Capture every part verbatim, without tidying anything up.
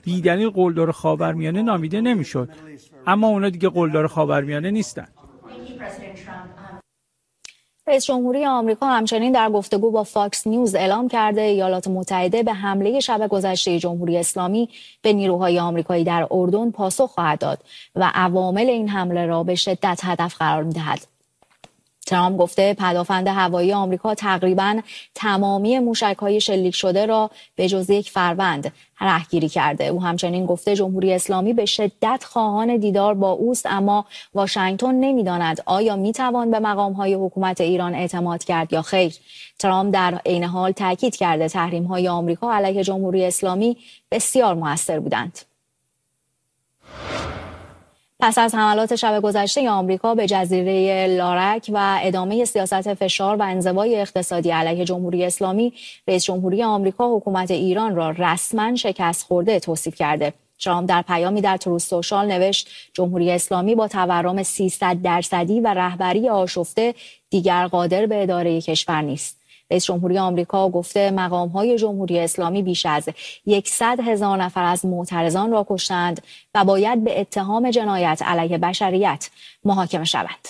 بی‌دلیل قلدر خاورمیانه نامیده نمیشد، اما اونا دیگه قلدر خاورمیانه نیستن. رئیس جمهوری آمریکا همچنین در گفتگو با فاکس نیوز اعلام کرده ایالات متحده به حمله شب گذشته جمهوری اسلامی به نیروهای آمریکایی در اردن پاسخ خواهد داد و عوامل این حمله را به شدت هدف قرار می‌دهد. ترامپ گفته پدافند هوایی آمریکا تقریباً تمامی موشک‌های شلیک شده را به جز یک فروند رهگیری کرده. او همچنین گفته جمهوری اسلامی به شدت خواهان دیدار با اوست، اما واشنگتن نمی‌داند آیا می‌توان به مقام‌های حکومت ایران اعتماد کرد یا خیر. ترامپ در عین حال تاکید کرده تحریم‌های آمریکا علیه جمهوری اسلامی بسیار مؤثر بودند. پس از حملات شب گذشته آمریکا به جزیره لارک و ادامه سیاست فشار و انزوای اقتصادی علیه جمهوری اسلامی، رئیس جمهوری آمریکا حکومت ایران را رسما شکست خورده توصیف کرده. ترامپ در پیامی در تروث سوشال نوشت جمهوری اسلامی با تورم سیصد درصدی و رهبری آشفته دیگر قادر به اداره کشور نیست. رئیس جمهوری آمریکا گفته مقام‌های جمهوری اسلامی بیش از صد هزار نفر از معترضان را کشتند و باید به اتهام جنایت علیه بشریت محاکمه شوند.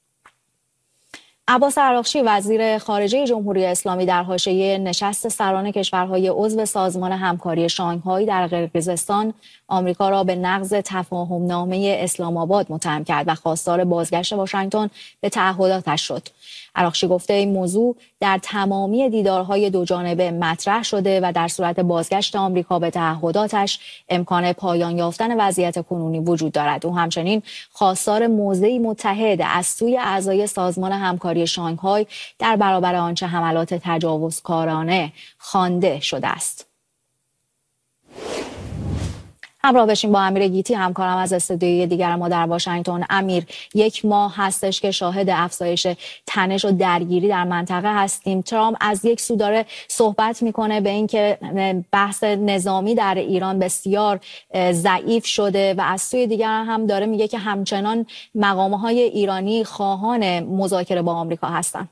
عباس عراقچی وزیر خارجه جمهوری اسلامی در حاشیه نشست سران کشورهای عضو سازمان همکاری شانگهای در قرقیزستان آمریکا را به نقض تفاهمنامه اسلام آباد متهم کرد و خواستار بازگشت واشنگتن به تعهداتش شد. عراقچی گفته این موضوع در تمامی دیدارهای دو جانبه مطرح شده و در صورت بازگشت آمریکا به تعهداتش امکان پایان یافتن وضعیت کنونی وجود دارد. او همچنین خواستار موضعی متحد از سوی اعضای سازمان همکاری شانگهای در برابر آنچه حملات تجاوزکارانه خوانده شده است. همراه بشیم با امیر گیتی، همکارم از استودیوی دیگر ما در واشنگتن. امیر، یک ماه هستش که شاهد افزایش تنش و درگیری در منطقه هستیم. ترامپ از یک سو داره صحبت میکنه به اینکه بحث نظامی در ایران بسیار ضعیف شده و از سوی دیگر هم داره میگه که همچنان مقام‌های ایرانی خواهان مذاکره با آمریکا هستن.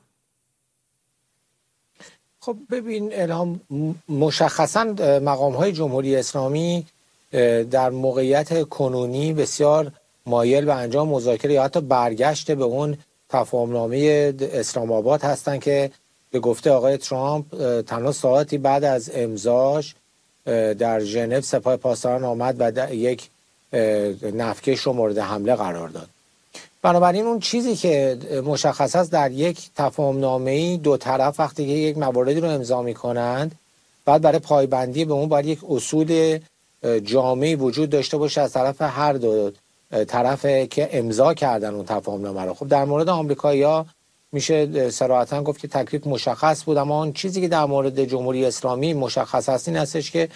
خب ببین الهام، مشخصا مقام‌های جمهوری اسلامی در موقعیت کنونی بسیار مایل به انجام مذاکره یا حتی برگشت به اون تفاهمنامه اسلام آباد هستند که به گفته آقای ترامپ تنها ساعتی بعد از امضاش در ژنو سپاه پاسداران آمد و یک نفکش رو مورد حمله قرار داد. بنابراین اون چیزی که مشخص است در یک تفاهمنامه‌ای دو طرف وقتی که یک مواردی رو امضا می‌کنند، بعد برای پایبندی به اون باید یک اصول جامعی وجود داشته باشه از طرف هر دو طرف که امضا کردن اون تفاهمنامه رو. خب در مورد آمریکایی‌ها میشه صراحتاً گفت که تکلیف مشخص بود، اما اون چیزی که در مورد جمهوری اسلامی مشخص است این هستش که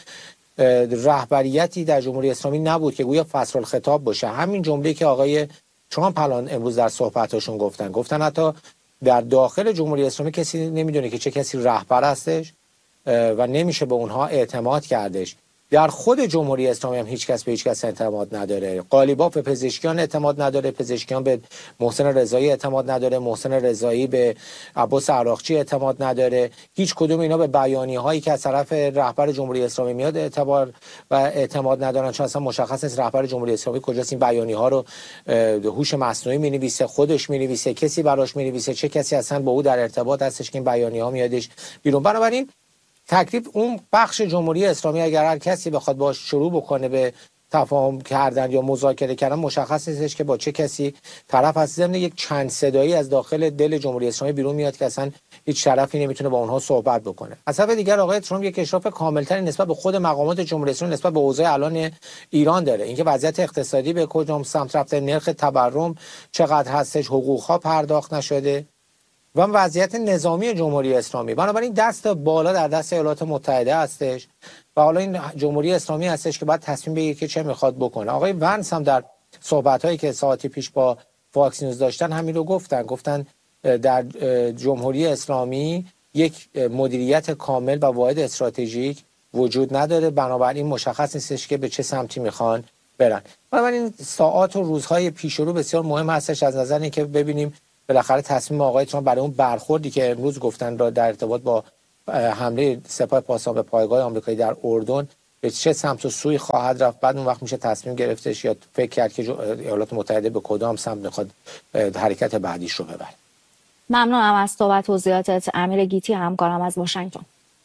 رهبریتی در جمهوری اسلامی نبود که گویا فصل الخطاب باشه. همین جمله‌ای که آقای ترامپ الان امروز در صحبتاشون گفتن گفتن حتی در داخل جمهوری اسلامی کسی نمیدونه که چه کسی رهبر هستش و نمیشه به اونها اعتماد کردش. در خود جمهوری اسلامی هم هیچ کس به هیچ کس اعتماد نداره. قالیباف به پزشکیان اعتماد نداره، پزشکیان به محسن رضایی اعتماد نداره، محسن رضایی به عباس عراقچی اعتماد نداره. هیچ کدوم اینا به بیانیه هایی که از طرف رهبر جمهوری اسلامی میاد اعتبار و اعتماد ندارن، چون اصلا مشخص نیست رهبر جمهوری اسلامی کجاست این بیانیه ها رو هوش مصنوعی مینویسه، خودش مینویسه، کسی براش مینویسه، چه کسی اصلا با او در ارتباط هستش که این بیانیه ها میادش بیرون. بنابراین تکلیف اون بخش جمهوری اسلامی اگر هر کسی بخواد باش شروع بکنه به تفاهم کردن یا مذاکره کردن، مشخص نیستش که با چه کسی طرف هست. ضمن یک چند صدایی از داخل دل جمهوری اسلامی بیرون میاد که اصلا هیچ طرفی نمیتونه با اونها صحبت بکنه. از طرف دیگر آقای ترامپ یک اشراف کاملتری نسبت به خود مقامات جمهوری اسلامی نسبت به اوضاع الان ایران داره. اینکه وضعیت اقتصادی به کدام سمت رفته، نرخ تورم چقدر هستش، حقوق‌ها پرداخت نشده و وضعیت نظامی جمهوری اسلامی. بنابراین دست بالا در دست ایالات متحده هستش و حالا این جمهوری اسلامی هستش که باید تصمیم بگیره که چه میخواد بکنه. آقای ونس هم در صحبت‌هایی که ساعتی پیش با فاکس نیوز داشتن همین رو گفتن. گفتن در جمهوری اسلامی یک مدیریت کامل و واحد استراتژیک وجود نداره، بنابراین مشخص نیستش که به چه سمتی میخوان برن. بنابراین ساعات و روزهای پیش رو بسیار مهم هستش از نظر اینکه ببینیم بالاخره تصمیم آقای ترامپ برای اون برخوردی که امروز گفتن را در ارتباط با حمله سپاه پاسداران به پایگاه آمریکایی در اردن به چه سمت و سوی خواهد رفت. بعد اون وقت میشه تصمیم گرفتش یا فکر کرد که ایالات متحده به کدام سمت میخواد حرکت بعدیش رو ببره. ممنونم از تو و توضیحاتت امیر گیتی، همکارم از واشنگتن.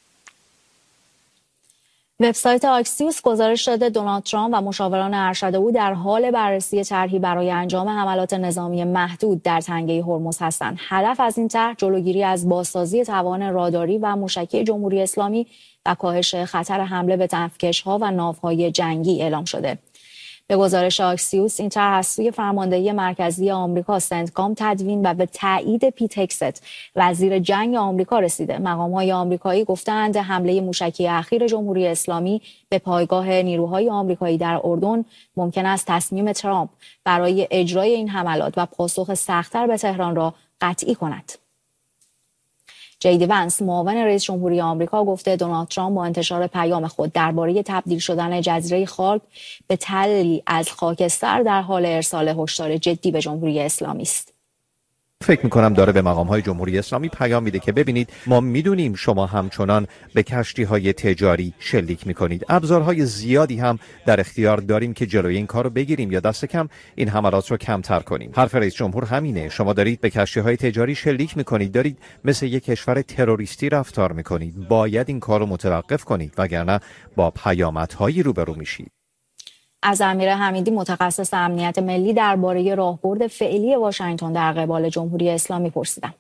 وبسایت آکسیوس گزارش داده دونالد ترامپ و مشاوران ارشد او در حال بررسی طرحی برای انجام حملات نظامی محدود در تنگه هرمز هستند. هدف از این طرح جلوگیری از بازسازی توان راداری و موشکی جمهوری اسلامی و کاهش خطر حمله به تفکش‌ها و ناوهای جنگی اعلام شده. به گزارش آکسیوس این طرح از سوی فرماندهی مرکزی آمریکا سنتکام تدوین و به تایید پیت هگست وزیر جنگ آمریکا رسیده. مقام‌های آمریکایی گفتند حمله موشکی اخیر جمهوری اسلامی به پایگاه نیروهای آمریکایی در اردن ممکن است تصمیم ترامپ برای اجرای این حملات و پاسخ سخت‌تر به تهران را قطعی کند. جی دی ونس معاون رئیس جمهوری آمریکا گفته دونالد ترامپ با انتشار پیام خود درباره تبدیل شدن جزیره خاک به تلی از خاکستر در حال ارسال هشدار جدی به جمهوری اسلامی است. فکر میکنم داره به مقام‌های جمهوری اسلامی پیام میده که ببینید ما میدونیم شما همچنان به کشتی‌های تجاری شلیک میکنید. ابزارهای زیادی هم در اختیار داریم که جلوی این کارو بگیریم یا دست کم این حملات رو کمتر کنیم. حرف رئیس جمهور همینه. شما دارید به کشتی‌های تجاری شلیک میکنید، دارید مثل یک کشور تروریستی رفتار میکنید. باید این کارو متوقف کنید وگرنه با پیامدهایی روبرو میشید. از امیر حمیدی متخصص امنیت ملی درباره راهبرد فعلی واشنگتن در قبال جمهوری اسلامی پرسیدم.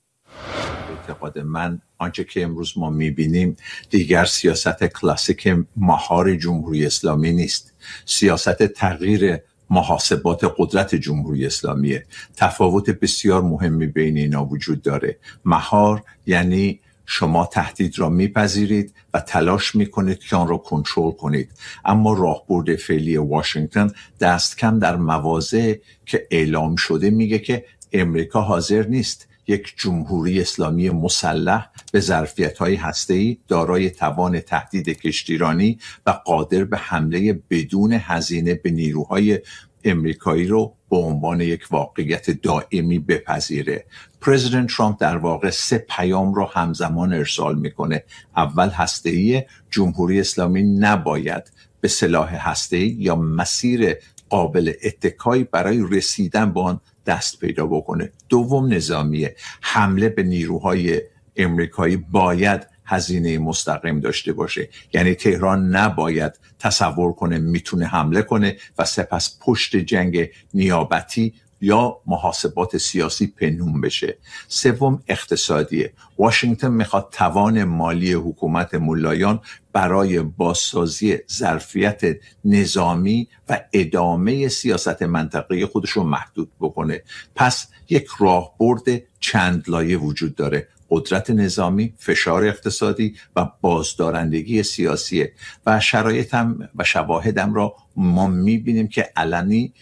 اعتقاد من آنچه که امروز ما میبینیم دیگر سیاست کلاسیک مهار جمهوری اسلامی نیست. سیاست تغییر محاسبات قدرت جمهوری اسلامیه. تفاوت بسیار مهمی بین اینا وجود داره. مهار یعنی شما تهدید را میپذیرید و تلاش میکنید که آن را کنترل کنید، اما راهبرد فعلی واشنگتن دست کم در مواضع که اعلام شده میگه که امریکا حاضر نیست یک جمهوری اسلامی مسلح به ظرفیت‌های هسته‌ای دارای توان تهدید کشتیرانی و قادر به حمله بدون هزینه به نیروهای امریکایی رو به عنوان یک واقعیت دائمی بپذیره. پرزیدنت ترامپ در واقع سه پیام رو همزمان ارسال میکنه. اول هسته‌ای، جمهوری اسلامی نباید به سلاح هسته‌ای یا مسیر قابل اتکایی برای رسیدن به آن دست پیدا بکنه. دوم نظامیه، حمله به نیروهای امریکایی باید هزینه مستقیم داشته باشه. یعنی تهران نباید تصور کنه میتونه حمله کنه و سپس پشت جنگ نیابتی یا محاسبات سیاسی پنهون بشه. سوم اقتصادیه. واشنگتن میخواد توان مالی حکومت ملایان برای بازسازی ظرفیت نظامی و ادامه سیاست منطقه‌ای خودش رو محدود بکنه. پس یک راهبرد چند لایه وجود داره: قدرت نظامی، فشار اقتصادی و بازدارندگی سیاسی. و شرایطم و شواهدم را ما میبینیم که علنی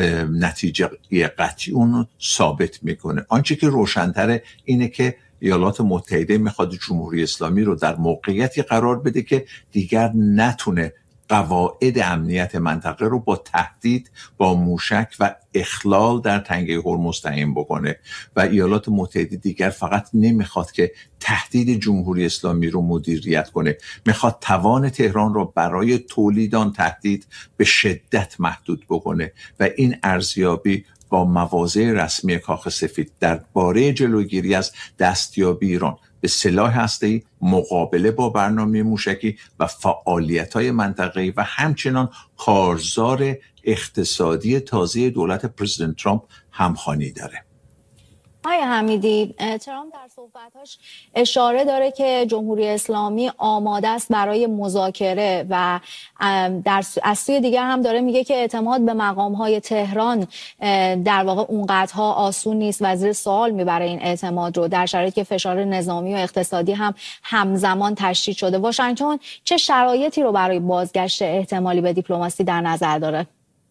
نتیجه قطعی اون ثابت میکنه. آنچه که روشن‌تره اینه که ایالات متحده میخواد جمهوری اسلامی رو در موقعیتی قرار بده که دیگر نتونه قواعد امنیت منطقه رو با تهدید با موشک و اخلال در تنگه هرمز تعیین بکنه و ایالات متحده دیگر فقط نمیخواد که تهدید جمهوری اسلامی رو مدیریت کنه، میخواد توان تهران رو برای تولید آن تهدید به شدت محدود بکنه و این ارزیابی با مواضع رسمی کاخ سفید درباره جلوگیری از دستیابی ایران به سلاح هسته‌ای، مقابله با برنامه موشکی و فعالیت‌های منطقه‌ای و همچنان کارزار اقتصادی تازه دولت پرزیدنت ترامپ همخوانی داره. آقای حمیدی، ترامپ در صحبتاش اشاره داره که جمهوری اسلامی آماده است برای مذاکره و در از سوی دیگر هم داره میگه که اعتماد به مقام‌های تهران در واقع اونقدرها آسون نیست و زیر سوال میبره این اعتماد رو در شرایطی که فشار نظامی و اقتصادی هم همزمان تشدید شده. واشنگتن چه شرایطی رو برای بازگشت احتمالی به دیپلماسی در نظر داره؟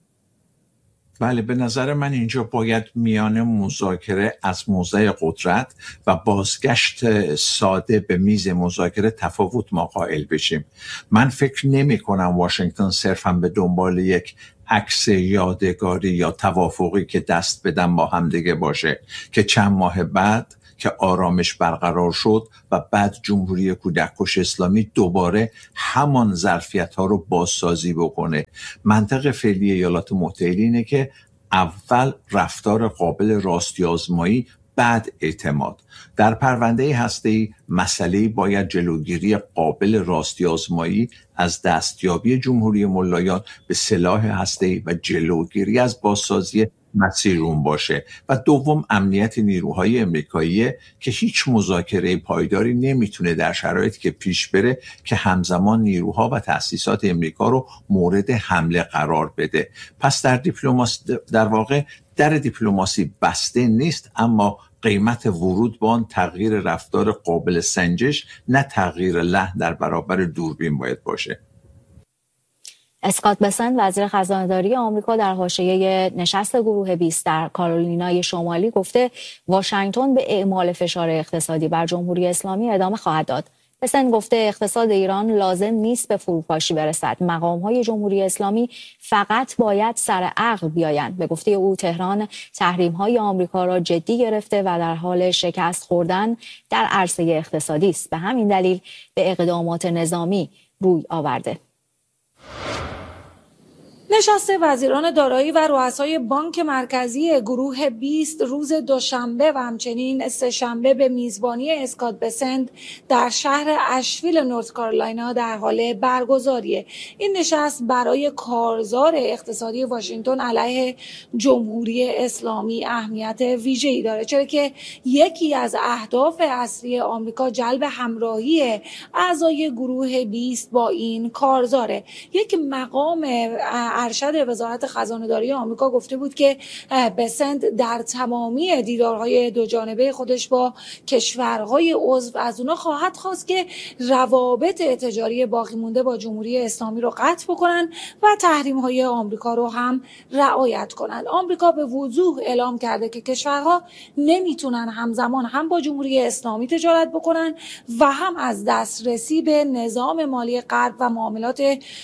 بله، به نظر من اینجا باید میان مذاکره از موضع قدرت و بازگشت ساده به میز مذاکره تفاوت ما قائل بشیم. من فکر نمی کنم واشنگتن صرفاً به دنبال یک عکس یادگاری یا توافقی که دست بدن با هم دیگه باشه که چند ماه بعد که آرامش برقرار شد و بعد جمهوری کودککش اسلامی دوباره همان ظرفیت‌ها رو بازسازی بکنه. منطق فعلی ایالات متحده اینه که اول رفتار قابل راستی آزمایی، بعد اعتماد. در پرونده هسته‌ای مسئله باید جلوگیری قابل راستی آزمایی از دستیابی جمهوری ملایان به سلاح هسته‌ای و جلوگیری از بازسازی مسیر اون باشه و دوم امنیت نیروهای امریکایی که هیچ مذاکره پایداری نمیتونه در شرایطی که پیش بره که همزمان نیروها و تأسیسات امریکا رو مورد حمله قرار بده. پس در دیپلماسی در واقع در دیپلماسی بسته نیست، اما قیمت ورود به آن تغییر رفتار قابل سنجش نه تغییر لحن در برابر دوربین باید باشه. اسکات بسنت وزیر خزانه‌داری آمریکا در حاشیه نشست گروه بیست در کارولینای شمالی گفته واشنگتن به اعمال فشار اقتصادی بر جمهوری اسلامی ادامه خواهد داد. بسنت گفته اقتصاد ایران لازم نیست به فروپاشی برسد. مقام‌های جمهوری اسلامی فقط باید سر عقل بیایند. به گفته او تهران تحریم‌های آمریکا را جدی گرفته و در حال شکست خوردن در عرصه اقتصادی است. به همین دلیل به اقدامات نظامی روی آورده. نشست وزیران دارایی و رؤسای بانک مرکزی گروه بیست روز دوشنبه و همچنین سه‌شنبه به میزبانی اسکات بسنت در شهر اشویل نورت کارولاینا در حال برگزاریه. این نشست برای کارزار اقتصادی واشنگتن علیه جمهوری اسلامی اهمیت ویژه‌ای داره، چرا که یکی از اهداف اصلی آمریکا جلب همراهی اعضای گروه بیست با این کارزاره. یک مقام ارشد وزارت خزانه‌داری آمریکا گفته بود که بسنت در تمامی دیدارهای دو جانبه خودش با کشورهای عضو از اونا خواهد خواست که روابط تجاری باقی مونده با جمهوری اسلامی رو قطع بکنن و تحریم‌های آمریکا رو هم رعایت کنن. آمریکا به وضوح اعلام کرده که کشورها نمیتونن همزمان هم با جمهوری اسلامی تجارت بکنن و هم از دسترسی به نظام مالی غرب و معاملات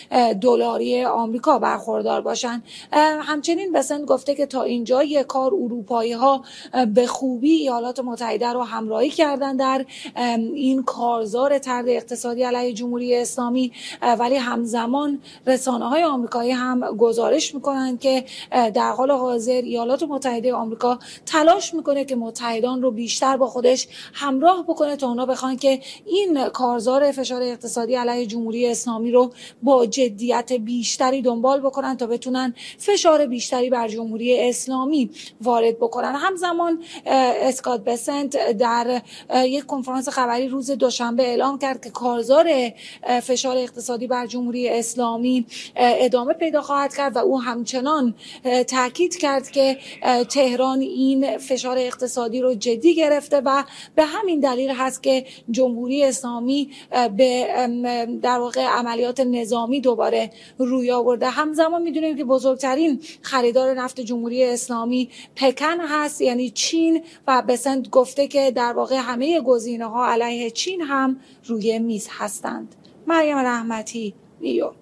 دلاری آمریکا برخوردار باشن. همچنین بسنت گفته که تا اینجای کار اروپایی ها به خوبی ایالات متحده رو همراهی کردن در این کارزار طرد اقتصادی علیه جمهوری اسلامی، ولی همزمان رسانه های آمریکایی هم گزارش میکنن که در حال حاضر ایالات متحده آمریکا تلاش میکنه که متحدان رو بیشتر با خودش همراه بکنه تا اونا بخوان که این کارزار فشار اقتصادی علیه جمهوری اسلامی رو با جدیت بیشتری دنبال بکنن تا بتونن فشار بیشتری بر جمهوری اسلامی وارد بکنن. همزمان اسکات بسنت در یک کنفرانس خبری روز دوشنبه اعلام کرد که کارزار فشار اقتصادی بر جمهوری اسلامی ادامه پیدا خواهد کرد و او همچنان تاکید کرد که تهران این فشار اقتصادی رو جدی گرفته و به همین دلیل هست که جمهوری اسلامی به در واقع عملیات نظامی دوباره روی آورده. همزمان میدونیم که بزرگترین خریدار نفت جمهوری اسلامی پکن هست، یعنی چین، و بسنت گفته که در واقع همه گزینه‌ها علیه چین هم روی میز هستند. مریم رحمتی، نیویورک.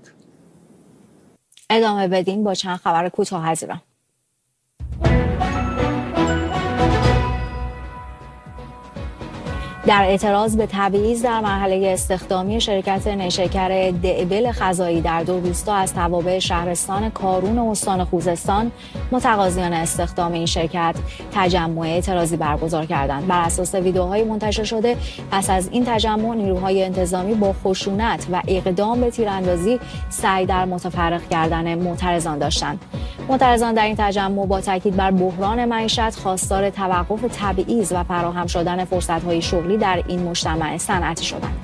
ادامه بدیم با چند خبر کوتاه از ایران. در اعتراض به تبعیض در مرحله استخدامی شرکت نیشکر دعبل خزایی در دو روستا از توابع شهرستان کارون و استان خوزستان متقاضیان استخدام این شرکت تجمع اعتراضی برگزار کردند. بر اساس ویدیوهای منتشر شده پس از این تجمع نیروهای انتظامی با خشونت و اقدام به تیراندازی سعی در متفرق کردن معترضان داشتند. معترضان در این تجمع با تاکید بر بحران معیشت خواستار توقف تبعیض و فراهم شدن فرصت‌های شغلی در این مجتمع صنعتی شدند.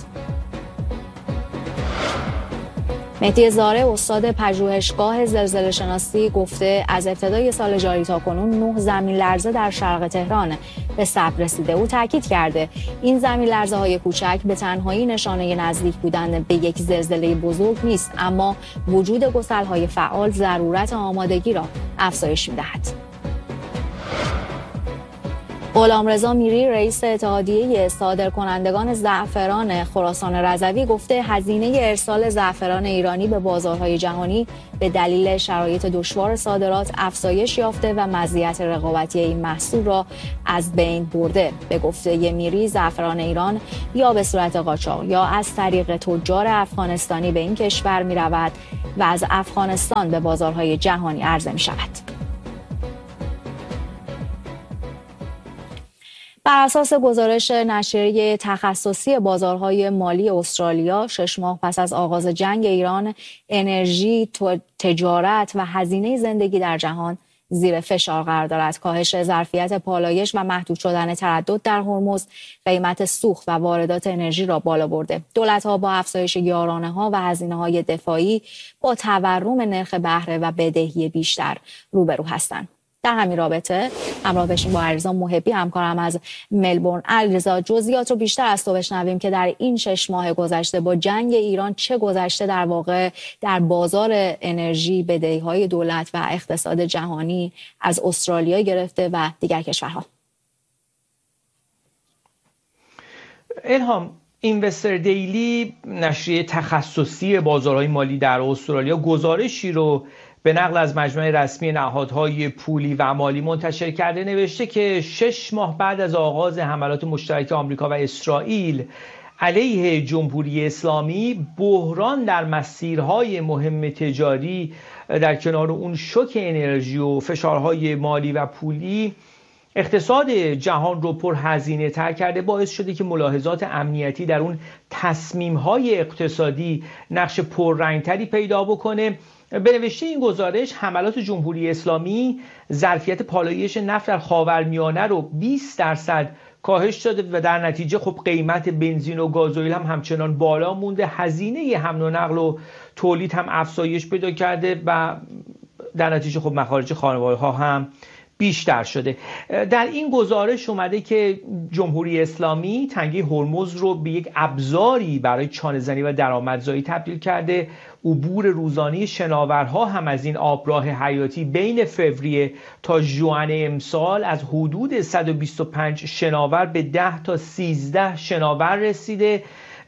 مهدی زاره استاد پژوهشگاه زلزله شناسی گفته از ابتدای سال جاری تا کنون نه زمین لرزه در شرق تهران به ثبت رسیده. او تاکید کرده این زمین لرزه های کوچک به تنهایی نشانه نزدیک بودن به یک زلزله بزرگ نیست، اما وجود گسل‌های فعال ضرورت آمادگی را افزایش می‌دهد. غلامرضا میری رئیس اتحادیه صادرکنندگان زعفران خراسان رضوی گفته هزینه ارسال زعفران ایرانی به بازارهای جهانی به دلیل شرایط دشوار صادرات افزایش یافته و مزیت رقابتی این محصول را از بین برده. به گفته میری زعفران ایران یا به صورت قاچاق یا از طریق تجار افغانستانی به این کشور می رود و از افغانستان به بازارهای جهانی عرضه می شود. بر اساس گزارش نشریه تخصصی بازارهای مالی استرالیا، شش ماه پس از آغاز جنگ ایران، انرژی، تجارت و هزینه زندگی در جهان زیر فشار قرار دارد. کاهش ظرفیت پالایش و محدود شدن تردد در هرمز قیمت سوخت و واردات انرژی را بالا برده. دولت‌ها با افزایش یارانه‌ها و هزینه‌های دفاعی با تورم نرخ بهره و بدهی بیشتر روبرو هستند. در همین رابطه همراه بشیم با علیرضا محبی همکارم از ملبورن. علیرضا، جزئیات رو بیشتر از تو بشنویم که در این شش ماه گذشته با جنگ ایران چه گذشته در واقع در بازار انرژی، بدهی‌های دولت و اقتصاد جهانی از استرالیا گرفته و دیگر کشورها. الهام، اینوستر دیلی نشریه تخصصی بازارهای مالی در استرالیا گزارشی رو به نقل از مجمع رسمی نهادهای پولی و مالی منتشر کرده. نوشته که شش ماه بعد از آغاز حملات مشترک آمریکا و اسرائیل علیه جمهوری اسلامی، بحران در مسیرهای مهم تجاری در کنار اون شوک انرژی و فشارهای مالی و پولی اقتصاد جهان رو پر هزینه تر کرده، باعث شده که ملاحظات امنیتی در اون تصمیم‌های اقتصادی نقش پررنگتری پیدا بکنه. به نوشته این گزارش، حملات جمهوری اسلامی ظرفیت پالایش نفت در خاورمیانه رو بیست درصد کاهش داده و در نتیجه خب قیمت بنزین و گازوئیل هم همچنان بالا مونده. هزینه حمل و نقل و تولید هم افزایش پیدا کرده و در نتیجه خب مخارج خانواده‌ها هم بیشتر شده. در این گزارش اومده که جمهوری اسلامی تنگه هرمز رو به یک ابزاری برای چانه‌زنی و درآمدزایی تبدیل کرده. عبور روزانه شناورها هم از این آبراه حیاتی بین فوریه تا ژوئن امسال از حدود صد و بیست و پنج شناور به ده تا سیزده شناور رسیده.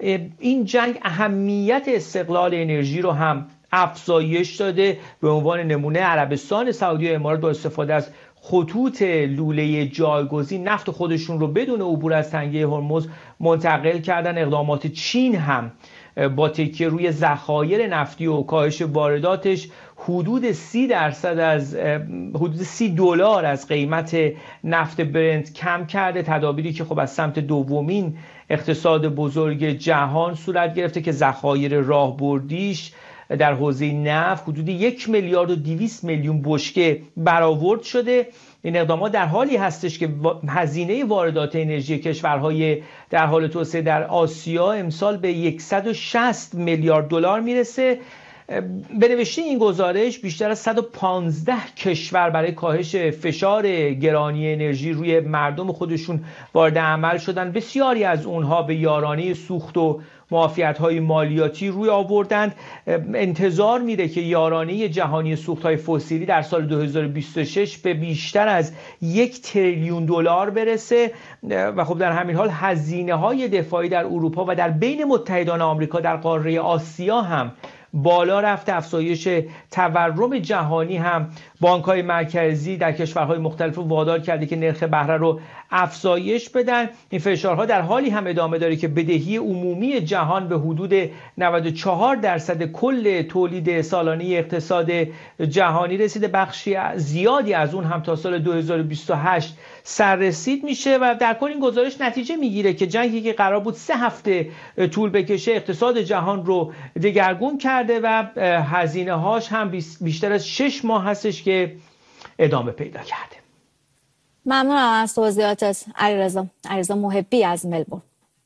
این جنگ اهمیت استقلال انرژی رو هم افزایش داده. به عنوان نمونه عربستان سعودی و امارات با استفاده از خطوط لوله جایگزین نفت خودشون رو بدون عبور از تنگه هرمز منتقل کردن. اقدامات چین هم با تکیه روی ذخایر نفتی و کاهش وارداتش حدود سی درصد از حدود سی دلار از قیمت نفت برنت کم کرده. تدابیری که خب از سمت دومین اقتصاد بزرگ جهان صورت گرفته که ذخایر راهبردیش در حوزه نفت حدود یک میلیارد و دویست میلیون بشکه برآورد شده. این اقدامات در حالی هستش که هزینه واردات انرژی کشورهای در حال توسعه در آسیا امسال به صد و شصت میلیارد دلار میرسه. به نوشته این گزارش بیشتر از صد و پانزده کشور برای کاهش فشار گرانی انرژی روی مردم خودشون وارد عمل شدن. بسیاری از اونها به یارانه سوخت و معافیت‌های مالیاتی روی آوردند. انتظار میره که یارانه جهانی سوخت‌های فسیلی در سال دو هزار و بیست و شش به بیشتر از یک تریلیون دلار برسه و خب در همین حال هزینه‌های دفاعی در اروپا و در بین متحدان آمریکا در قاره آسیا هم بالا رفته. افزایش تورم جهانی هم بانک‌های مرکزی در کشورهای مختلف وادار کرده که نرخ بهره رو افزایش بدن. این فشارها در حالی هم ادامه داره که بدهی عمومی جهان به حدود نود و چهار درصد کل تولید سالانه اقتصاد جهانی رسیده. بخشی زیادی از اون هم تا سال دو هزار و بیست و هشت سررسید میشه و در کل این گزارش نتیجه میگیره که جنگی که قرار بود سه هفته طول بکشه اقتصاد جهان رو دگرگون کرده و هزینه هاش هم بیشتر از شش ماه هستش که ادامه پیدا کرده. ممنونم از توضیحاتت علیرضا. علیرضا محبی از ملبورن.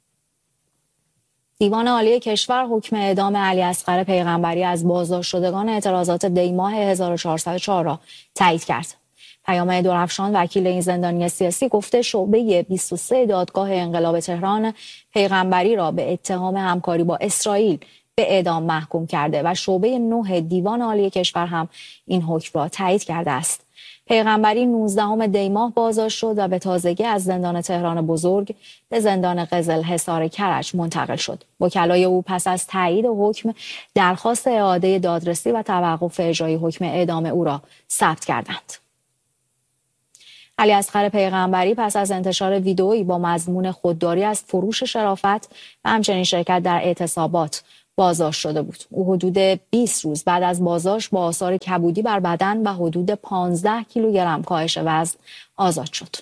دیوان عالی کشور حکم اعدام علی اصغر پیغمبری از بازداشت شدگان اعتراضات دی‌ماه هزار و چهارصد و چهار را تایید کرد. پیام درفشان وکیل این زندانی سیاسی گفته شعبه بیست و سه دادگاه انقلاب تهران پیغمبری را به اتهام همکاری با اسرائیل به اعدام محکوم کرده و شعبه نه دیوان عالی کشور هم این حکم را تایید کرده است. پیغمبری نوزدهم دی ماه بازداشت شد و به تازگی از زندان تهران بزرگ به زندان قزلحصار کرج منتقل شد. وکلای او پس از تایید حکم درخواست اعاده دادرسی و توقف اجرای حکم اعدام او را ثبت کردند. علیاصغر پیغمبری پس از انتشار ویدئویی با مضمون خودداری از فروش شرافت و همچنین شرکت در اعتصابات بازداشت شده بود. او حدود بیست روز بعد از بازداشت با آثار کبودی بر بدن و حدود پانزده کیلوگرم کاهش وزن آزاد شد.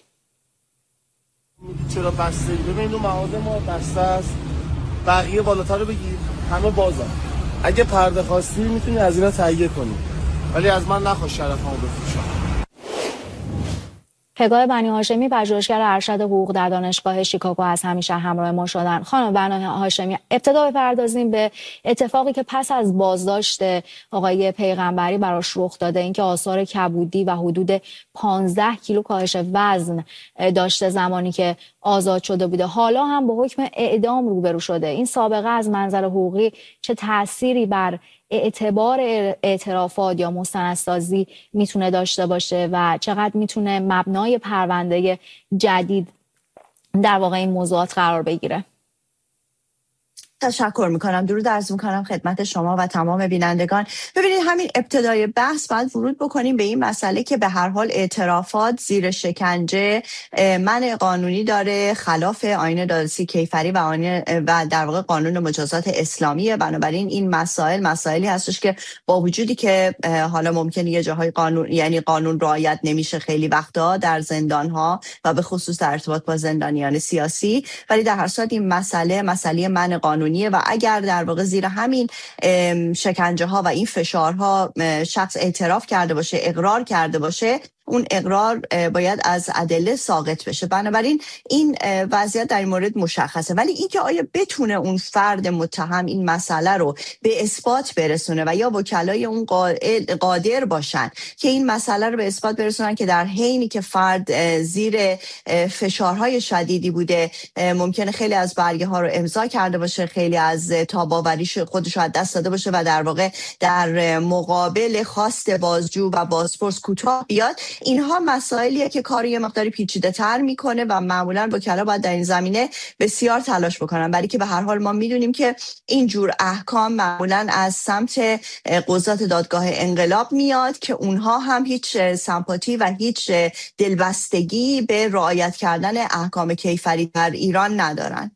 چرا بسته ای؟ ببین اون مغازه ما بسته است، بقیه بالاتر رو بگیر، همه بازن. اگه پرده خواستی میتونی از اینا تهیه کنی، ولی از من نخواست شرفمو بفروشم. پگاه بنی هاشمی، پژوهشگر ارشد حقوق در دانشگاه شیکاگو، از همیشه همراه ما شدن. خانم بنی هاشمی، ابتدا بپردازیم به اتفاقی که پس از بازداشت آقای پیغمبری براش رخ داده، اینکه آثار کبودی و حدود پانزده کیلو کاهش وزن داشته زمانی که آزاد شده بوده. حالا هم با حکم اعدام روبرو شده. این سابقه از منظر حقوقی چه تأثیری بر اعتبار اعترافات یا مستندسازی میتونه داشته باشه و چقدر میتونه مبنای پرونده جدید در واقع این موضوعات قرار بگیره؟ تشکر میکنم. درود عرض میکنم خدمت شما و تمام بینندگان. ببینید، همین ابتدای بحث باید ورود بکنیم به این مسئله که به هر حال اعترافات زیر شکنجه منع قانونی داره، خلاف آیین دادرسی کیفری و آیین و در واقع قانون مجازات اسلامیه. بنابراین این مسائل مسائلی هستش که با وجودی که حالا ممکنه یه جاهای قانون یعنی قانون رعایت نمیشه خیلی وقتا در زندان‌ها و به خصوص در ارتباط با زندانیان سیاسی، ولی در هر صورت این مسئله مسئله منع قانونی و اگر در واقع زیر همین شکنجه ها و این فشارها شخص اعتراف کرده باشه، اقرار کرده باشه، اون اقرار باید از ادله ساقط بشه. بنابراین این وضعیت در این مورد مشخصه، ولی اینکه آیا بتونه اون فرد متهم این مسئله رو به اثبات برسونه و یا وکلای اون قادر باشن که این مسئله رو به اثبات برسونن که در حینی که فرد زیر فشارهای شدیدی بوده، ممکنه خیلی از برگه ها رو امضا کرده باشه، خیلی از تاباوریش خودش رو از دست داده باشه و در واقع در مقابل خواست بازجو و بازپرس کوتاه بیاد، اینها مسائلیه که کار یه مقداری پیچیده تر میکنه و معمولا وکلا باید در این زمینه بسیار تلاش بکنن، برای که به هر حال ما میدونیم که این جور احکام معمولا از سمت قضات دادگاه انقلاب میاد که اونها هم هیچ سمپاتی و هیچ دلبستگی به رعایت کردن احکام کیفری در ایران ندارن.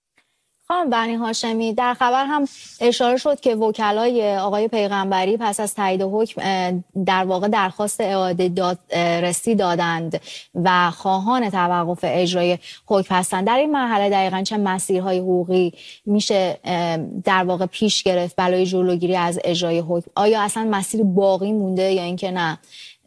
خانم بنی هاشمی، در خبر هم اشاره شد که وکلای آقای پیغمبری پس از تایید حکم در واقع درخواست اعاده دادرسی دادند و خواهان توقف اجرای حکم هستند. در این مرحله دقیقاً چه مسیرهای حقوقی میشه در واقع پیش گرفت برای جلوگیری از اجرای حکم؟ آیا اصلا مسیر باقی مونده یا اینکه نه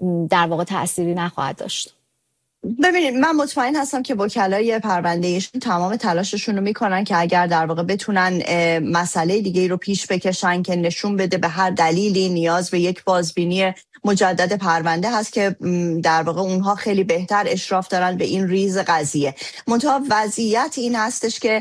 در واقع تأثیری نخواهد داشت؟ ببینید، من مطمئن هستم که وکلای پروندهشون تمام تلاششون رو میکنن که اگر در واقع بتونن مسئله دیگه رو پیش بکشن که نشون بده به هر دلیلی نیاز به یک بازبینی مجدد پرونده هست که در واقع اونها خیلی بهتر اشراف دارن به این ریز قضیه. منتها وضعیت این هستش که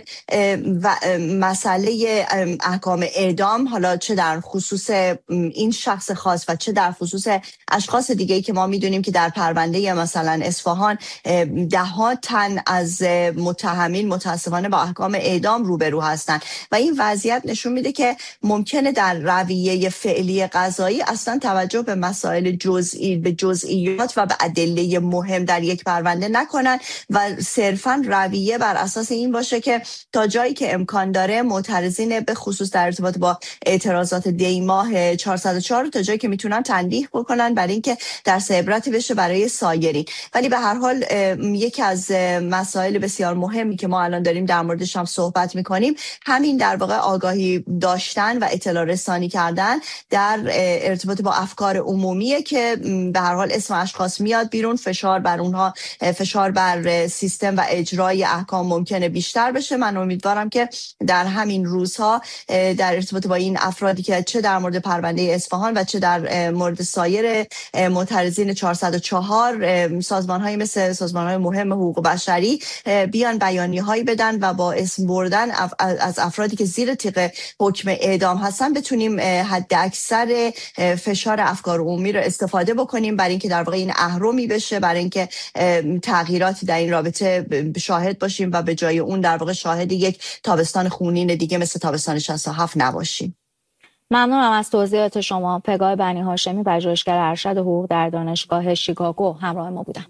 مسئله احکام اعدام، حالا چه در خصوص این شخص خاص و چه در خصوص اشخاص دیگه‌ای که ما میدونیم که در پرونده مثلا اصفهان ده ها تن از متهمین متاسفانه با احکام اعدام روبرو هستن و این وضعیت نشون میده که ممکنه در رویه فعلی قضایی اصلا توجه به مسائل جزئی به جزئیات و به ادله مهم در یک پرونده نکنن و صرفاً رویه بر اساس این باشه که تا جایی که امکان داره معترضین به خصوص در ارتباط با اعتراضات دی ماه چهارصد و چهار تا جایی که میتونن تنبیه بکنن برای اینکه درس عبرتی بشه برای سایرین. ولی به هر حال یکی از مسائل بسیار مهمی که ما الان داریم در موردش هم صحبت میکنیم همین در واقع آگاهی داشتن و اطلاع رسانی کردن در ارتباط با افکار عمومیه که به هر حال اسم اشخاص میاد بیرون، فشار بر اونها، فشار بر سیستم و اجرای احکام ممکنه بیشتر بشه. من امیدوارم که در همین روزها در ارتباط با این افرادی که چه در مورد پرونده اصفهان و چه در مورد سایر معترضین چهارصد و چهار سازمان‌های مثل سازمان‌های مهم حقوق بشری بیان بیانیه‌هایی بدن و با اسم بردن از افرادی که زیر تیغ حکم اعدام هستن بتونیم حد اکثر فشار افکار عمومی رو استفاده بکنیم برای اینکه در واقع این اهرمی بشه، برای اینکه تغییراتی در این رابطه شاهد باشیم و به جای اون در واقع شاهد یک تابستان خونین دیگه مثل تابستان شصت و هفت نباشیم. ممنونم از توضیحات شما. پگاه بنی هاشمی، پژوهشگر ارشد حقوق در دانشگاه شیکاگو همراه ما بودن.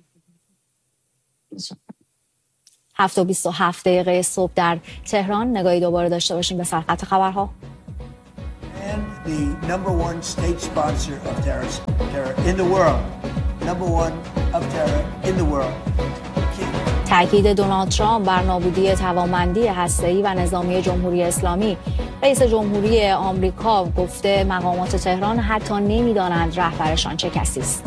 هفت و بیست و هفت دقیقه صبح در تهران. نگاهی دوباره داشته باشیم به سرخط خبرها. And the number one state sponsor of terror in the world. Number one of terror in the world. تأکید دونالد ترامپ بر نابودی توانمندی هسته‌ای و نظامی جمهوری اسلامی. رئیس جمهوری آمریکا گفته مقامات تهران حتی نمی‌دانند رهبرشان چه کسی است.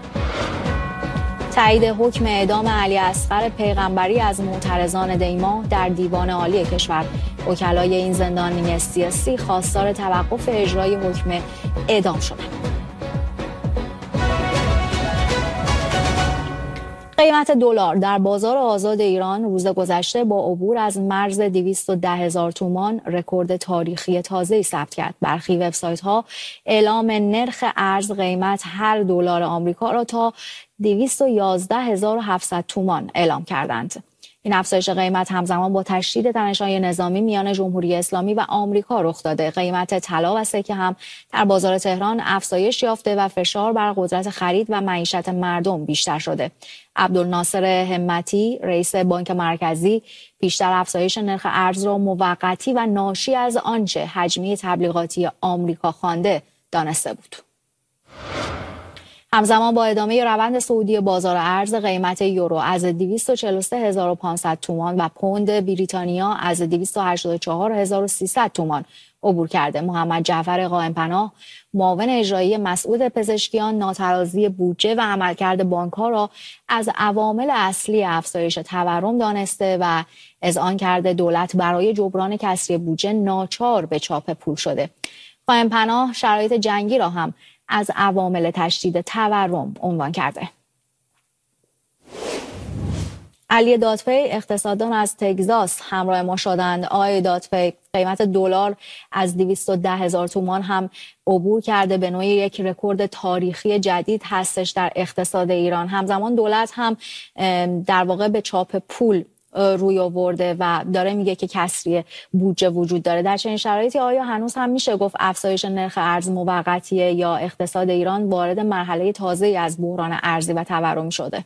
تایید حکم اعدام علی اصغر پیغمبری از معترضان دیما در دیوان عالی کشور. وکلای این زندانی سیاسی خواستار توقف اجرای حکم اعدام شدند. قیمت دلار در بازار آزاد ایران روز گذشته با عبور از مرز دویست و ده هزار تومان رکورد تاریخی تازه‌ای ثبت کرد. برخی وبسایت‌ها اعلام نرخ ارز قیمت هر دلار آمریکا را تا دویست و یازده هزار و هفتصد تومان اعلام کردند. این افزایش قیمت همزمان با تشدید تنش‌های نظامی میان جمهوری اسلامی و آمریکا رخ داده. قیمت طلا و سکه هم در بازار تهران افزایش یافته و فشار بر قدرت خرید و معیشت مردم بیشتر شده. عبدالناصر همتی، رئیس بانک مرکزی، بیشتر افزایش نرخ ارز را موقتی و ناشی از آنچه حجمی تبلیغاتی آمریکا خوانده دانسته بود. همزمان با ادامه روند صعودی بازار ارز، قیمت یورو از دویست و چهل و سه هزار و پانصد تومان و پوند بریتانیا از دویست و هشتاد و چهار هزار و سیصد تومان عبور کرده. محمد جعفر قائم‌پناه، معاون اجرایی مسعود پزشکیان، ناترازی بودجه و عملکرد بانک‌ها را از عوامل اصلی افزایش تورم دانسته و اذعان کرده دولت برای جبران کسری بودجه ناچار به چاپ پول شده. قائم‌پناه شرایط جنگی را هم از عوامل تشدید تورم عنوان کرده. علی دادپی، اقتصاددان از تگزاس همراه ما شدند. آقای دادپی، قیمت دلار از دویست و ده هزار تومان هم عبور کرده، به نوعی یک رکورد تاریخی جدید هستش در اقتصاد ایران. همزمان دولت هم در واقع به چاپ پول روی آورده و داره میگه که کسری بودجه وجود داره. در چنین شرایطی آیا هنوز هم میشه گفت افزایش نرخ ارز موقتیه یا اقتصاد ایران وارد مرحله تازه‌ای از بحران ارزی و تورمی شده؟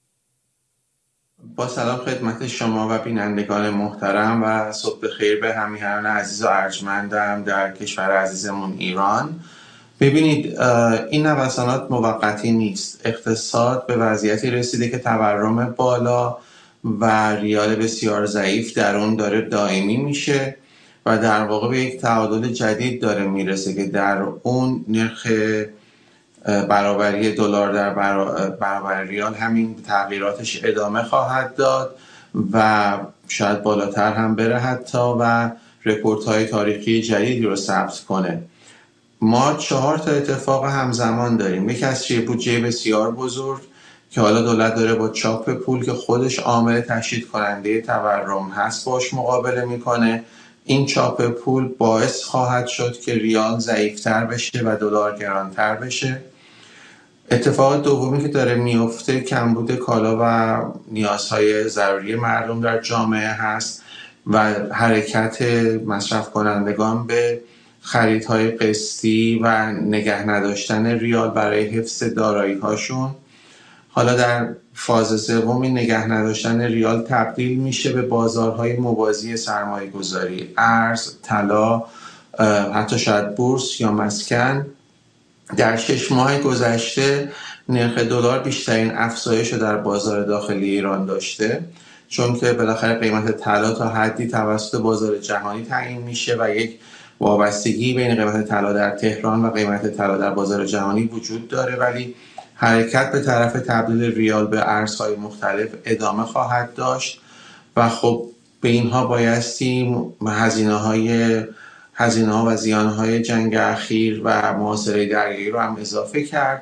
با سلام خدمت شما و بینندگان محترم و صبح خیر به همیهنان عزیز و ارجمندم در کشور عزیزمون ایران. ببینید، این نوسانات موقتی نیست. اقتصاد به وضعیتی رسیده که تورم بالا و ریال بسیار ضعیف در اون داره دائمی میشه و در واقع به یک تعادل جدید داره میرسه که در اون نرخ برابری دلار در برابر ریال همین تغییراتش ادامه خواهد داد و شاید بالاتر هم بره حتی و رکوردهای تاریخی جدیدی رو ثبت کنه. ما چهار تا اتفاق همزمان داریم. یک کسری بودجه بسیار بزرگ که حالا دولت داره با چاپ پول که خودش عامل تشدید کننده تورم هست باش مقابله میکنه. این چاپ پول باعث خواهد شد که ریال ضعیفتر بشه و دلار گرانتر بشه. اتفاق دومی که داره میفته کمبود کالا و نیازهای ضروری مردم در جامعه هست و حرکت مصرف کنندگان به خریدهای قسطی و نگه نداشتن ریال برای حفظ دارایی هاشون. حالا در فاز سوم نگه نداشتن ریال تبدیل میشه به بازارهای موازی سرمایه گذاری، ارز، طلا، حتی شاید بورس یا مسکن. در شش ماه گذشته نرخ دلار بیشترین افزایش رو در بازار داخلی ایران داشته، چون که بالاخره قیمت طلا تا حدی توسط بازار جهانی تعیین میشه و یک وابستگی بین قیمت طلا در تهران و قیمت طلا در بازار جهانی وجود داره، ولی حرکت به طرف تبدیل ریال به ارزهای مختلف ادامه خواهد داشت و خب به اینها بایستی هزینه های هزینه ها و زیان های جنگ اخیر و محاصره دریایی رو هم اضافه کرد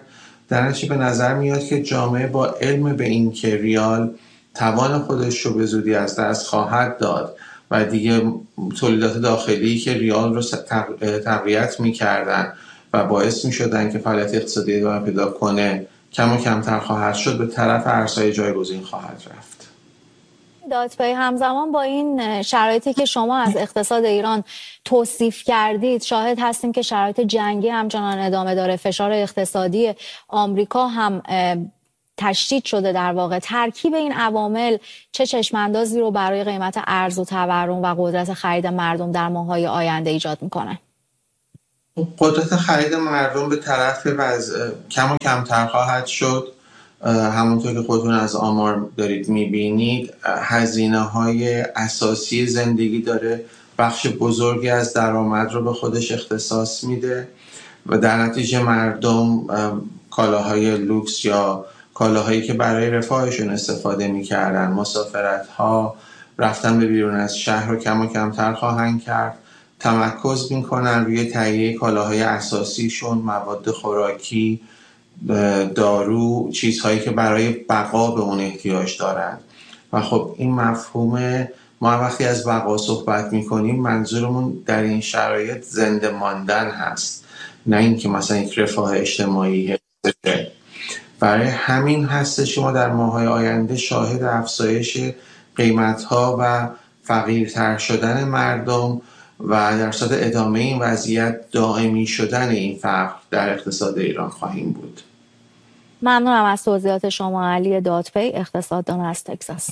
در نتیجه به نظر میاد که جامعه با علم به این که ریال توان خودش رو به زودی از دست خواهد داد و دیگه تولیدات داخلی که ریال رو تقویت میکردن و باعث میشدن که فعالیت اقتصادی ادامه پیدا کنه کم و کمتر خواهد شد، به طرف ارزهای جایگزین خواهد رفت. دادپی، همزمان با این شرایطی که شما از اقتصاد ایران توصیف کردید شاهد هستیم که شرایط جنگی همچنان ادامه داره، فشار اقتصادی آمریکا هم تشدید شده. در واقع ترکیب این عوامل چه چشماندازی رو برای قیمت ارز و تورم و قدرت خرید مردم در ماه‌های آینده ایجاد میکنه؟ قدرت خرید مردم به طرف وضع کم و کمتر خواهد شد. همونطور که خودتون از آمار دارید میبینید هزینه های اساسی زندگی داره بخش بزرگی از درآمد رو به خودش اختصاص میده و در نتیجه مردم کالاهای لوکس یا کالاهایی که برای رفاهشون استفاده میکردن، مسافرت ها، رفتن به بیرون از شهر رو کم و کمتر خواهند کرد. تمرکز میکنن روی تهیه کالاهای اساسیشون، مواد خوراکی، دارو، چیزهایی که برای بقا به اون احتیاج دارن. و خب این مفهوم، ما وقتی از بقا صحبت میکنیم منظورمون در این شرایط زنده ماندن هست، نه اینکه مثلا یک رفاه اجتماعی هست. برای همین هست شما در ماه‌های آینده شاهد افزایش قیمت‌ها و فقیرتر شدن مردم و در صورت ادامه این وضعیت دائمی شدن این فقر در اقتصاد ایران خواهیم بود. ممنونم از توضیحات شما علی دادپی، اقتصاددان از تگزاس.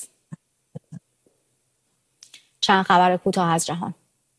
چند خبر کوتاه از جهان.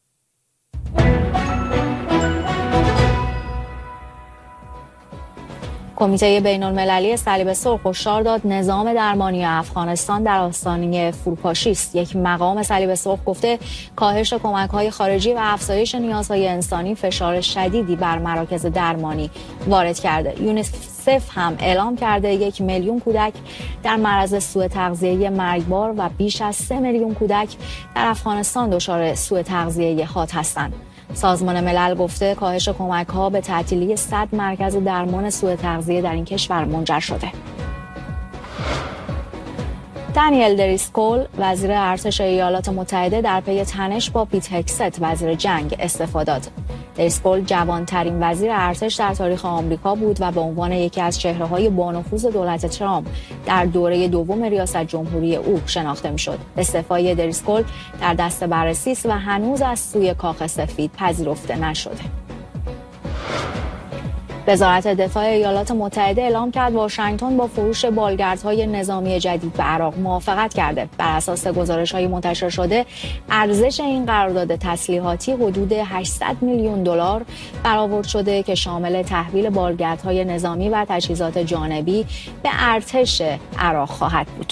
کمیته بین‌المللی صلیب سرخ هشدار داد نظام درمانی افغانستان در آستانه فروپاشی است. یک مقام صلیب سرخ گفته کاهش کمک‌های خارجی و افزایش نیازهای انسانی فشار شدیدی بر مراکز درمانی وارد کرده. یونیسف هم اعلام کرده یک میلیون کودک در معرض سوء تغذیه مرگبار و بیش از سه میلیون کودک در افغانستان دچار سوء تغذیه حاد هستند. سازمان ملل گفته کاهش کمک‌ها به تعطیلی صد مرکز درمان سوء تغذیه در این کشور منجر شده. دانیل دریسکول وزیر ارتش ایالات متحده در پی تنش با پیت هکست وزیر جنگ استعفا داد. دریسکول جوانترین وزیر ارتش در تاریخ آمریکا بود و به عنوان یکی از چهره‌های بانفوذ دولت ترامپ در دوره دوم ریاست جمهوری او شناخته می‌شد. استعفای دریسکول در دست بررسی است و هنوز از سوی کاخ سفید پذیرفته نشده. وزارت دفاع ایالات متحده اعلام کرد واشنگتن با فروش بالگردهای نظامی جدید به عراق موافقت کرده. بر اساس گزارش‌های منتشر شده ارزش این قرارداد تسلیحاتی حدود هشتصد میلیون دلار برآورد شده که شامل تحویل بالگردهای نظامی و تجهیزات جانبی به ارتش عراق خواهد بود.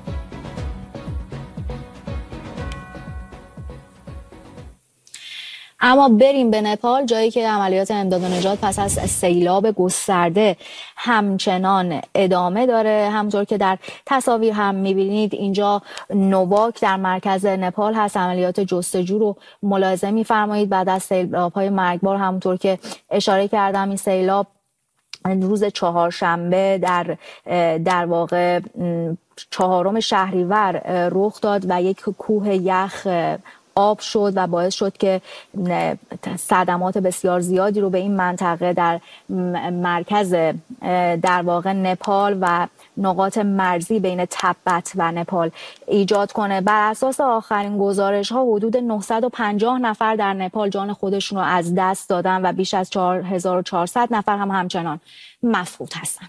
اما بریم به نپال، جایی که عملیات امداد و نجات پس از سیلاب گسترده همچنان ادامه داره. همونطور که در تصاویر هم میبینید اینجا نوواک در مرکز نپال هست. عملیات جستجو رو ملاحظه میفرمایید بعد از سیلاب‌های مرگبار. همونطور که اشاره کردم این سیلاب روز چهارشنبه در در واقع چهارم شهریور رخ داد و یک کوه یخ آب شد و باعث شد که صدمات بسیار زیادی رو به این منطقه در مرکز در واقع نپال و نقاط مرزی بین تبت و نپال ایجاد کنه. بر اساس آخرین گزارش ها حدود نهصد و پنجاه نفر در نپال جان خودشون رو از دست دادن و بیش از چهار هزار و چهارصد نفر هم همچنان مفقود هستن.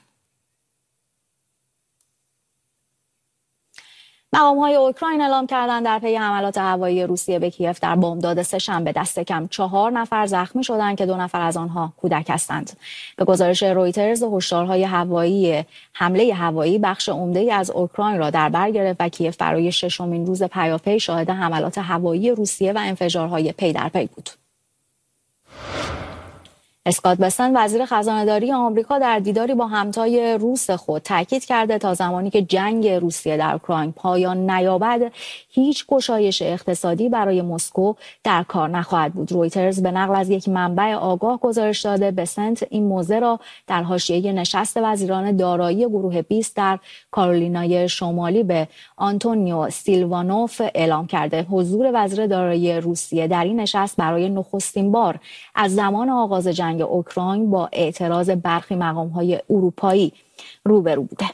مقام‌های اوکراین اعلام کردند در پی حملات هوایی روسیه به کیف در بامداد سه‌شنبه دست کم چهار نفر زخمی شدند که دو نفر از آنها کودک هستند. به گزارش رویترز هشدارهای هوایی حمله هوایی بخش عمده‌ای از اوکراین را در بر گرفت و کیف برای ششمین روز پیاپی شاهد حملات هوایی روسیه و انفجارهای پی در پی بود. اسکات بسن وزیر خزانه‌داری آمریکا در دیداری با همتای روس خود تاکید کرده تا زمانی که جنگ روسیه در اوکراین پایان نیابد هیچ گشایش اقتصادی برای مسکو در کار نخواهد بود. رویترز به نقل از یک منبع آگاه گزارش داده بسنت این موضوع را در حاشیه نشست وزیران دارایی گروه بیست در کارولینای شمالی به آنتونیو سیلوانوف اعلام کرده. حضور وزیر دارایی روسیه در این نشست برای نخستین بار از زمان آغاز جنگ اوکراین با اعتراض برخی مقام‌های اروپایی روبرو بوده.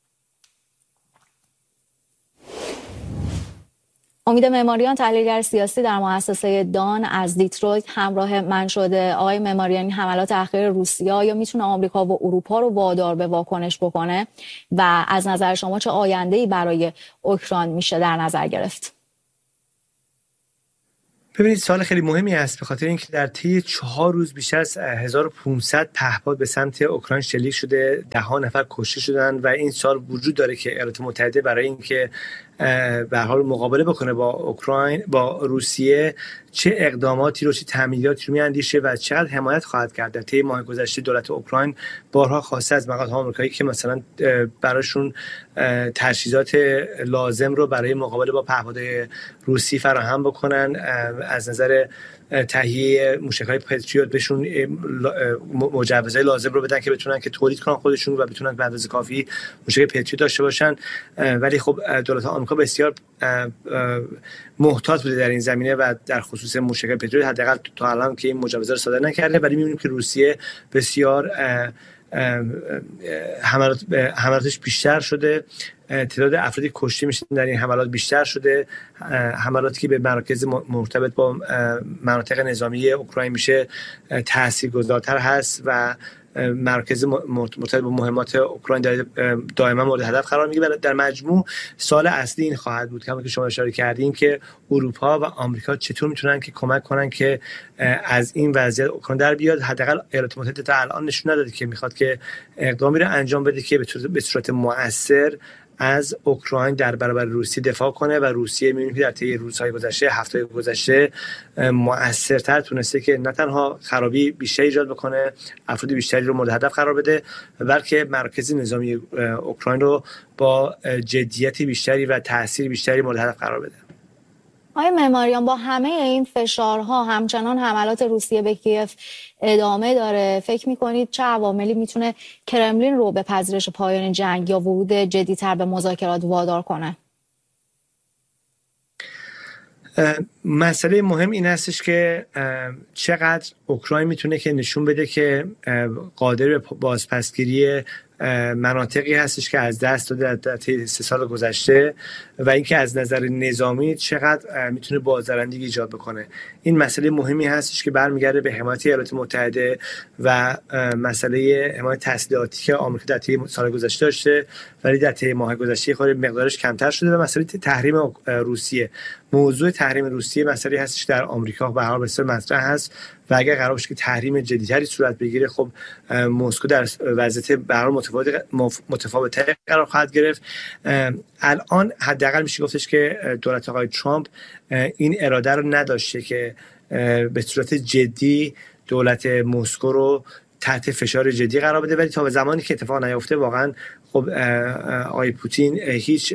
امید معماریان تحلیلگر سیاسی در مؤسسه دان از دیترویت همراه من شده. آقای معماریان، این حملات اخیر روسیه یا میتونه آمریکا و اروپا رو وادار به واکنش بکنه و از نظر شما چه آینده‌ای برای اوکراین میشه در نظر گرفت؟ ببینید سوال خیلی مهمی است به خاطر اینکه در طی چهار روز بیشتر از هزار و پانصد پهپاد به سمت اوکراین شلیک شده، ده ها نفر کشته شدن و این سوال وجود داره که ایالات متحده برای اینکه به هر حال مقابله بکنه با اوکراین با روسیه چه اقداماتی رو چه تمهیداتی رو میاندیشه و چقدر حمایت خواهد کرد. در طی ماه گذشته دولت اوکراین بارها خواسته از مقامات آمریکایی که مثلا براشون تجهیزات لازم رو برای مقابله با پهپادهای روسی فراهم بکنن، از نظر تهیه موشک‌های پتریوت بهشون مجوزهای لازم رو بدن که بتونن که تولید کنن خودشون و بتونن به اندازه کافی موشک پتریوت داشته باشن. ولی خب دولت آمریکا بسیار محتاط بوده در این زمینه و در خصوص موشک پتریوت حداقل تا الان که این مجوزها رو صادر نکرده. ولی می‌بینیم که روسیه بسیار حملات حملاتش بیشتر شده، تعداد افرادی کشته میشن در این حملات بیشتر شده، حملاتی که به مراکز مرتبط با مناطق نظامی اوکراین میشه تاثیرگذارتر هست و مرکز مرتبط با مهمات اوکراین دائما مورد هدف قرار میگیره. در مجموع سوال اصلی این خواهد بود که شما اشاره کردین که اروپا و آمریکا چطور میتونن که کمک کنن که از این وضعیت اوکراین در بیاد. حداقل ایالات متحده تا الان نشون نداده که میخواد که اقدامی رو انجام بده که به صورت مؤثر از اوکراین در برابر روسیه دفاع کنه و روسیه می‌بینیم که در طی روزهای گذشته، هفته‌های گذشته مؤثرتر تونسته که نه تنها خرابی بیشتری ایجاد بکنه، افراد بیشتری رو مورد هدف قرار بده، بلکه مرکز نظامی اوکراین رو با جدیت بیشتری و تأثیر بیشتری مورد هدف قرار بده. آقای معماریان، با همه این فشارها همچنان حملات روسیه به کیف ادامه داره. فکر میکنید چه عواملی میتونه کرملین رو به پذیرش پایان جنگ یا ورود جدی‌تر به مذاکرات وادار کنه؟ مسئله مهم این هستش که چقدر اوکراین میتونه که نشون بده که قادر به بازپسگیری مناطقی هستش که از دست داده در طی سه سال گذشته و اینکه از نظر نظامی چقدر میتونه بازدارندگی ایجاد بکنه. این مسئله مهمی هستش که برمیگرده به حمایت ایالات متحده و مسئله حمایت تسلیحاتی که آمریکا در طی سال گذشته داشته ولی در طی ماه گذشته خود مقدارش کمتر شده و مسئله تحریم روسیه. موضوع تحریم روسیه مسئله هستش در آمریکا به هر حال بسیار مطرح هست و اگر قرار باشه که تحریم جدی‌تری صورت بگیره، خب مسکو در وضعیت به هر حال متفاوت متفاوت قرار خواهد گرفت. الان حداقل میشه گفتش که دولت آقای ترامپ این اراده رو نداشته که به صورت جدی دولت مسکو رو تحت فشار جدی قرار بده، ولی تا به زمانی که اتفاق نیفته واقعا خب آقای پوتین هیچ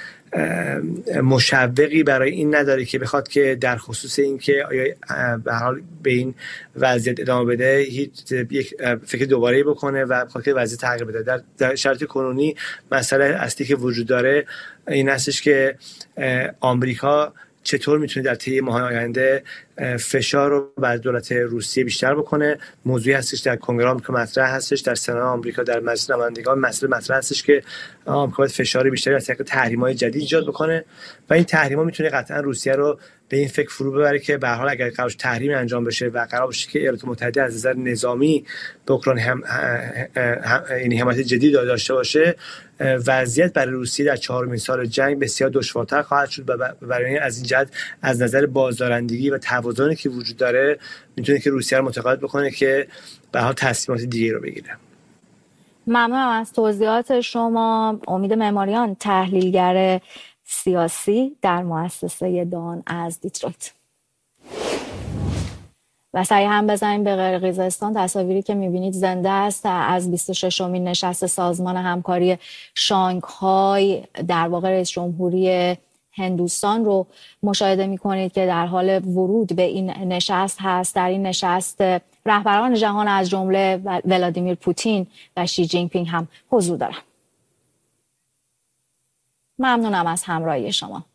مشوقی برای این نداره که بخواد که در خصوص این که آیا به هر حال به این وضعیت ادامه بده هیچ یک فکر دوباره بکنه و بخواد که وضعیت تغییر بده. در, در شرایط کنونی مسئله اصلی که وجود داره این هستش که آمریکا چطور میتونه در طی ماه آینده فشار رو بر دولت روسیه بیشتر بکنه. موضوعی هستش در کنگره آمریکا مطرح هستش، در سنا آمریکا در مجلس نمایندگان مسئله مطرح هستش که آمریکا باید فشار بیشتری از طریق تحریم‌های جدید ایجاد بکنه و این تحریم‌ها میتونه قطعا روسیه رو به این فکر فرو ببره که به هر حال اگر قرار تحریم انجام بشه و قرار باشه که ایالات متحده از نظر نظامی به اوکراین هم یعنی حمایت جدید داشته باشه، وضعیت برای روسیه در چهارمین سال جنگ بسیار دشوارتر خواهد شد و برای از این جهت از نظر بازدارندگی و توازنی که وجود داره میتونه که روسیه رو متقاعد بکنه که به هر حال تصمیمات دیگه رو بگیره. ممنونم از توضیحات شما. امید معماریان، تحلیلگر سیاسی در مؤسسه دان از دیترویت. و سعی هم بزنیم به قرقیزستان. تصاویری که میبینید زنده است از بیست و ششمین نشست سازمان همکاری شانگهای، در واقع رئیس جمهوری هندوستان رو مشاهده میکنید که در حال ورود به این نشست هست. در این نشست رهبران جهان از جمله ولادیمیر پوتین و شی جین پینگ هم حضور دارند. ممنونم از همراهی شما.